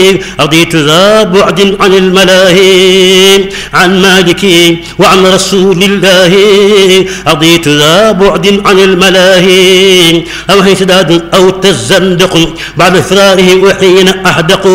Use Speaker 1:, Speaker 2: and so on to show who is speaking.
Speaker 1: رضيت ذا بعد عن الملاهي عن مالك وعن رسول الله رضيت ذا بعد عن الملاهي أو هيسداد أو تزندق بعد فراره وحين أحدق